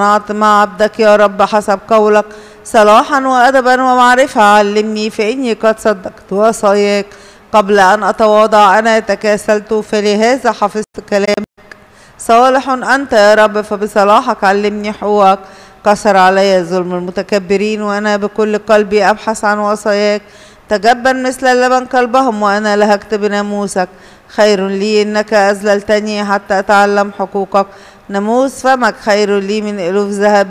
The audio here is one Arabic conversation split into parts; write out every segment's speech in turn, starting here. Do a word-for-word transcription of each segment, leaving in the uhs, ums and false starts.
صنعت مع عبدك يا رب حسب قولك صلاحا وأدبا ومعرفة. علمني فإني قد صدقت وصاياك قبل أن أتواضع، أنا تكاسلت فلهذا حفظت كلامك. صالح أنت يا رب فبصلاحك علمني حقوقك. كسر علي ظلم المتكبرين وأنا بكل قلبي أبحث عن وصاياك. تجبن مثل اللبن قلبهم وأنا لهجت بناموسك. خير لي إنك أذللتني حتى أتعلم حقوقك. ناموس فمك خير لي من ألوف ذهب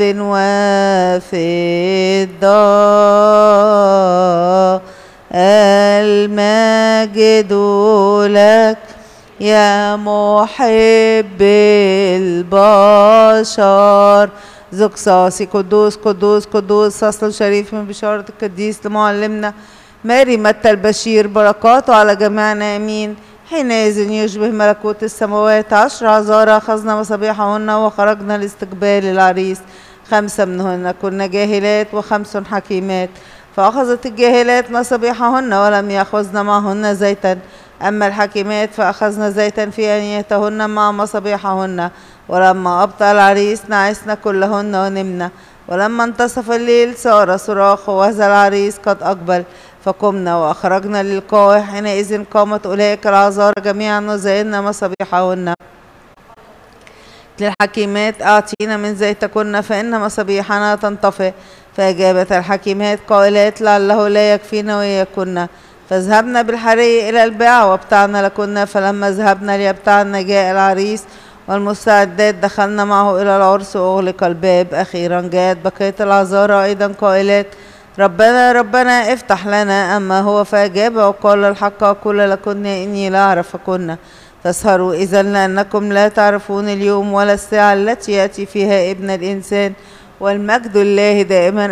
وفضة. المجد لك يا محب البشر. زقصاصي قدوس قدوس قدوس. فصل شريف من بشارة القديس لمعلمنا ماري متى البشير، بركاته على جميعنا امين. حينئذ يشبه ملكوت السماوات عشر عذارى أخذنا مصابيحهن وخرجنا لاستقبال العريس. خمسة منهن كنا جاهلات وخمس حكيمات. فأخذت الجاهلات مصابيحهن ولم يأخذن معهن زيتا، أما الحكيمات فأخذن زيتا في أنيتهن مع مصابيحهن. ولما أبطأ العريس نعسن كلهن ونمنا. ولما انتصف الليل صار صراخ وهذا العريس قد أقبل. فقمنا وأخرجنا للقاء. حينئذ قامت أولئك العذارى جميعا وزينا مصابيحهن. للحكيمات أعطينا من زيتكن فإن مصابيحنا تنطفئ. فأجابت الحكيمات قائلات لعله لا يكفينا وإياكن. فذهبنا بالحري إلى البيع وابتعنا لكن. فلما ذهبنا ليبتعنا جاء العريس والمستعدات دخلنا معه إلى العرس وأغلق الباب. أخيرا جاءت بقية العذارى أيضا قائلات ربنا ربنا افتح لنا. أما هو فأجاب وقال الحق أقول لكن إني لا أعرفكن. فاسهروا إذا لأنكم لا تعرفون اليوم ولا الساعة التي يأتي فيها ابن الإنسان. والمجد لله دائما